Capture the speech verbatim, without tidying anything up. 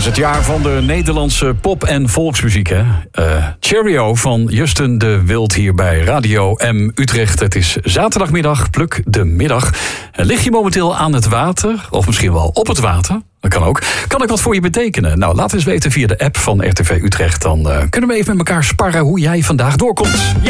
is het jaar van de Nederlandse pop- en volksmuziek, hè? Uh, Cheerio van Justin de Wild hier bij Radio M Utrecht. Het is zaterdagmiddag, pluk de middag. Uh, lig je momenteel aan het water, of misschien wel op het water? Dat kan ook. Kan ik wat voor je betekenen? Nou, laat eens weten via de app van R T V Utrecht. Dan uh, kunnen we even met elkaar sparren hoe jij vandaag doorkomt. Ja.